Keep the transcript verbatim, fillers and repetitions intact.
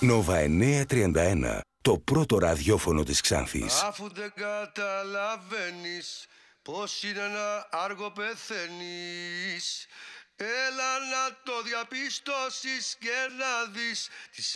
Νόβα εννιακόσια τριάντα ένα, το πρώτο ραδιόφωνο της Ξάνθης. Αφού δεν καταλαβαίνεις πως είναι να άργο πεθαίνεις, έλα να το διαπιστώσεις και να δεις τις